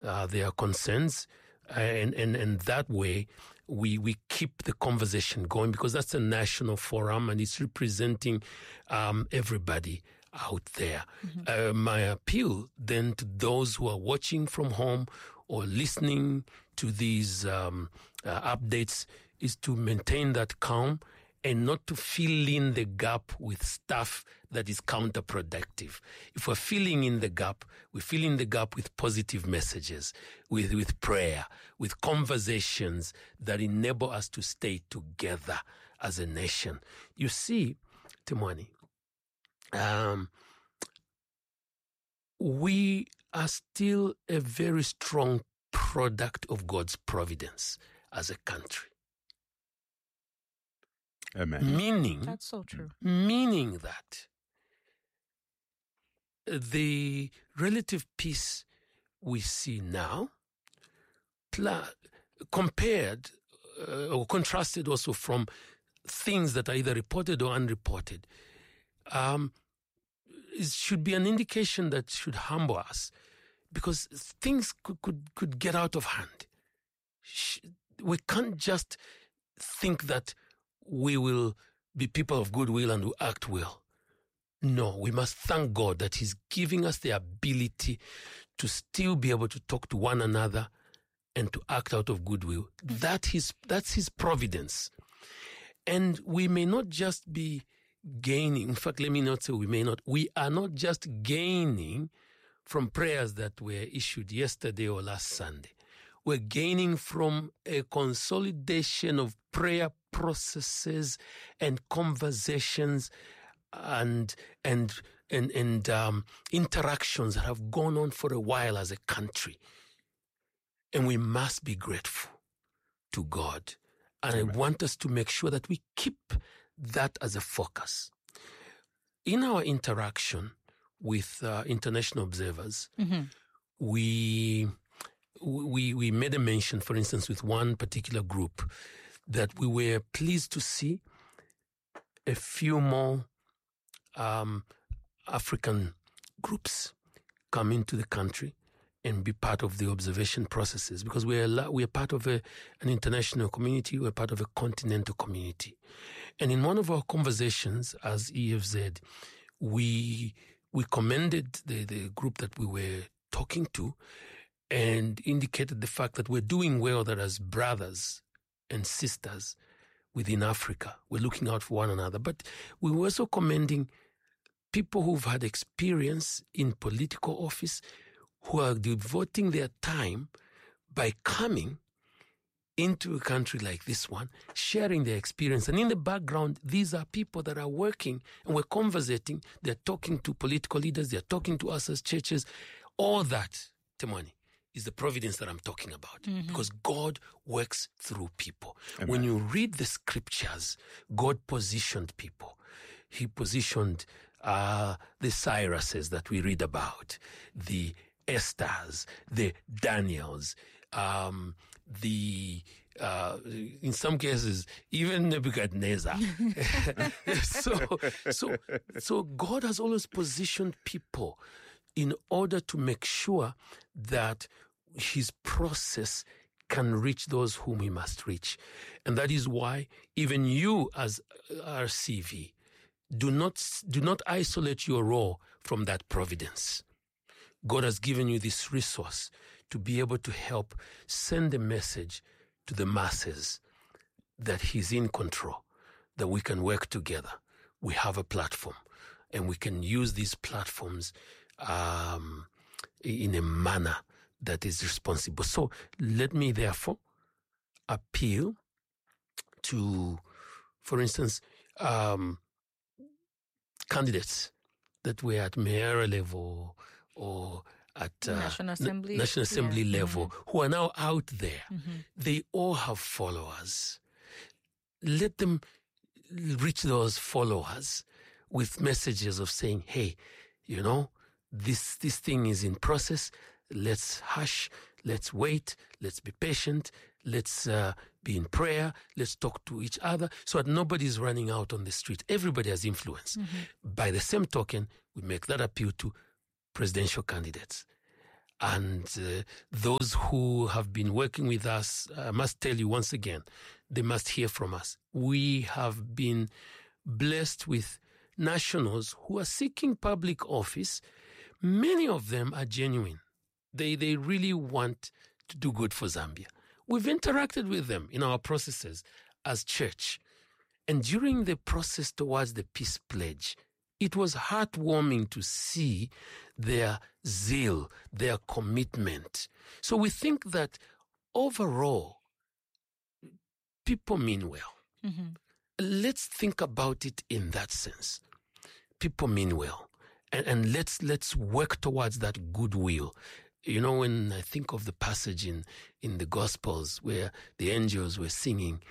their concerns, and that way we keep the conversation going, because that's a national forum and it's representing everybody out there. My appeal then to those who are watching from home or listening to these updates is to maintain that calm and not to fill in the gap with stuff that is counterproductive. If we're filling in the gap, we fill in the gap with positive messages, with prayer, with conversations that enable us to stay together as a nation. You see, Timwani, we are still a very strong product of God's providence as a country. Amen. Meaning, that's so true. Meaning that the relative peace we see now, compared or contrasted also from things that are either reported or unreported, it should be an indication that should humble us, because things could get out of hand. We can't just think that we will be people of goodwill and will act well. No, we must thank God that He's giving us the ability to still be able to talk to one another and to act out of goodwill. That's His providence. And we may not just be gaining. In fact, let me not say we may not. We are not just gaining from prayers that were issued yesterday or last Sunday. We're gaining from a consolidation of prayer processes and conversations and interactions that have gone on for a while as a country. And we must be grateful to God. And Amen. I want us to make sure that we keep that as a focus. In our interaction with international observers, we made a mention, for instance, with one particular group, that we were pleased to see a few more African groups come into the country and be part of the observation processes, because we are part of an international community, we're part of a continental community. And in one of our conversations as EFZ, we commended the group that we were talking to and indicated the fact that we're doing well, that as brothers and sisters within Africa, we're looking out for one another. But we were also commending people who've had experience in political office, who are devoting their time by coming into a country like this one, sharing their experience. And in the background, these are people that are working and we're conversating. They're talking to political leaders. They're talking to us as churches. All that, Temwani, is the providence that I'm talking about, because God works through people. Amen. When you read the scriptures, God positioned people. He positioned the Cyruses that we read about, the Esthers, the Daniels, in some cases, even Nebuchadnezzar. So God has always positioned people in order to make sure that His process can reach those whom He must reach. And that is why even you as RCV, do not isolate your role from that providence. God has given you this resource to be able to help send a message to the masses that He's in control, that we can work together. We have a platform, and we can use these platforms in a manner that is responsible. So let me therefore appeal to, for instance, candidates that were at mayoral level or at National Assembly level, who are now out there. They all have followers. Let them reach those followers with messages of saying, hey, you know, this thing is in process. Let's hush. Let's wait. Let's be patient. Let's be in prayer. Let's talk to each other so that nobody's running out on the street. Everybody has influence. By the same token, we make that appeal to presidential candidates. And those who have been working with us, I must tell you once again, they must hear from us. We have been blessed with nationals who are seeking public office. Many of them are genuine. They really want to do good for Zambia. We've interacted with them in our processes as church. And during the process towards the peace pledge, it was heartwarming to see their zeal, their commitment. So we think that overall, people mean well. Mm-hmm. Let's think about it in that sense. People mean well. And let's work towards that goodwill. You know, when I think of the passage in the Gospels where the angels were singing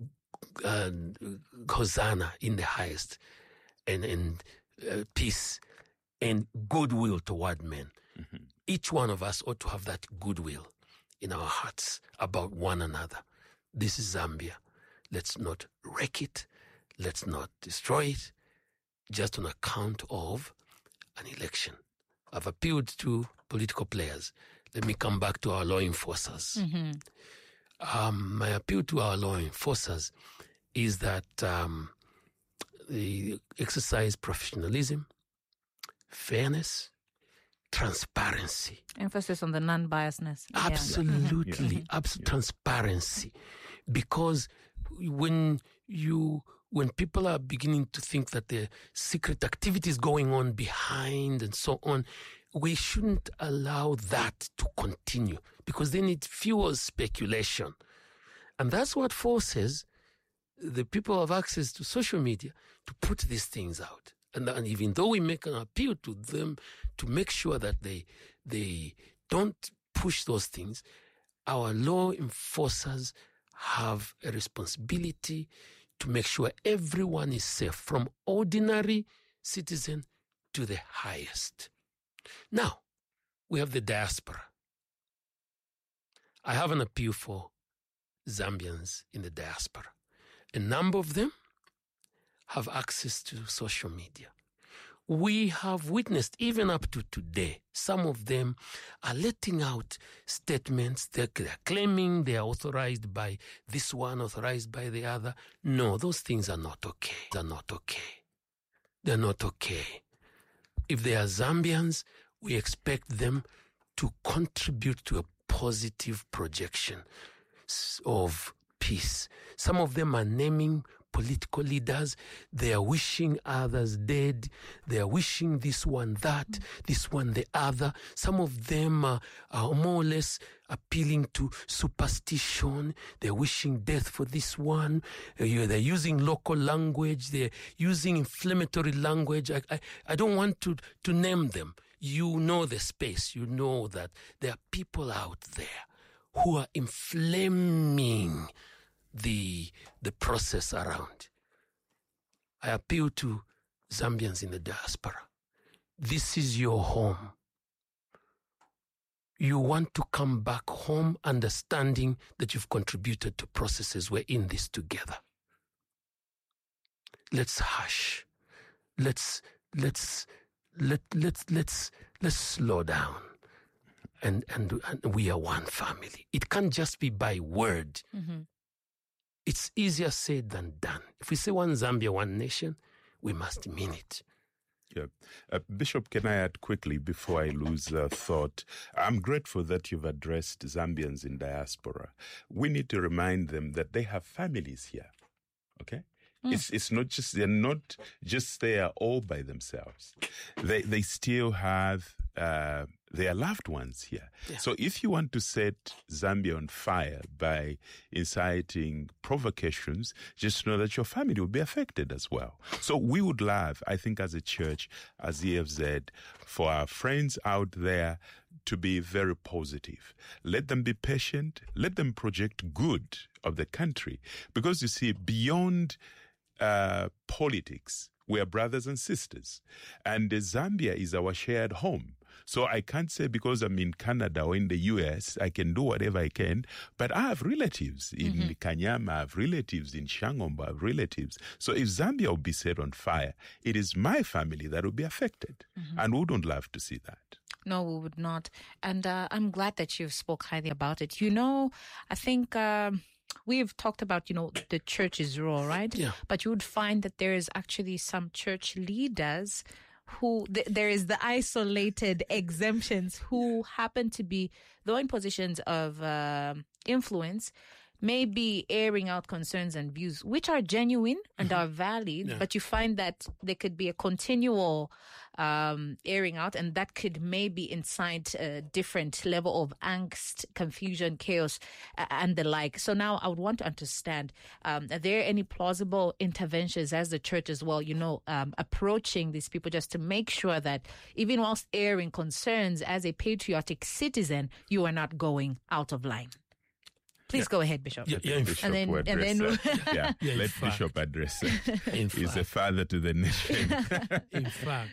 Hosanna in the highest, and peace and goodwill toward men. Mm-hmm. Each one of us ought to have that goodwill in our hearts about one another. This is Zambia. Let's not wreck it. Let's not destroy it just on account of an election. I've appealed to political players. Let me come back to our law enforcers. Mm-hmm. My appeal to our law enforcers is that they exercise professionalism, fairness, transparency. Emphasis on the non-biasness. Absolutely, Yeah. Transparency. Because when people are beginning to think that there are secret activities going on behind and so on, we shouldn't allow that to continue, because then it fuels speculation. And that's what forces the people have access to social media to put these things out. And even though we make an appeal to them to make sure that they don't push those things, our law enforcers have a responsibility to make sure everyone is safe, from ordinary citizen to the highest. Now, we have the diaspora. I have an appeal for Zambians in the diaspora. A number of them have access to social media. We have witnessed, even up to today, some of them are letting out statements. They're claiming they are authorized by this one, authorized by the other. No, those things are not okay. They're not okay. They're not okay. If they are Zambians, we expect them to contribute to a positive projection of peace. Some of them are naming political leaders. They are wishing others dead. They are wishing this one that, this one the other. Some of them are more or less appealing to superstition. They're wishing death for this one. They're using local language. They're using inflammatory language. I don't want to name them. You know the space. You know that there are people out there who are inflaming the process around. I appeal to Zambians in the diaspora. This is your home. You want to come back home understanding that you've contributed to processes. We're in this together. Let's hush. Let's slow down. And we are one family. It can't just be by word. Mm-hmm. It's easier said than done. If we say one Zambia, one nation, we must mean it. Yeah. Bishop, can I add quickly before I lose thought? I'm grateful that you've addressed Zambians in diaspora. We need to remind them that they have families here. Okay? It's not just, they're not just there all by themselves. They still have their loved ones here. Yeah. So if you want to set Zambia on fire by inciting provocations, just know that your family will be affected as well. So we would love, I think as a church, as EFZ, for our friends out there to be very positive. Let them be patient. Let them project good of the country. Because you see, beyond politics, we are brothers and sisters. And Zambia is our shared home. So I can't say because I'm in Canada or in the US, I can do whatever I can. But I have relatives in Kanyama, I have relatives in Shangomba, I have relatives. So if Zambia will be set on fire, it is my family that will be affected. And we wouldn't love to see that. No, we would not. And I'm glad that you've spoke highly about it. I think we've talked about, the church's role, right? Yeah. But you would find that there is actually some church leaders who, there is the isolated exemptions who happen to be, though in positions of influence, may be airing out concerns and views, which are genuine and are valid, but you find that there could be a continual airing out, and that could maybe incite a different level of angst, confusion, chaos, and the like. So now I would want to understand, are there any plausible interventions as the church as well, approaching these people just to make sure that even whilst airing concerns as a patriotic citizen, you are not going out of line? Please go ahead, Bishop. Bishop and then let Bishop address it. He's a father to the nation. In fact,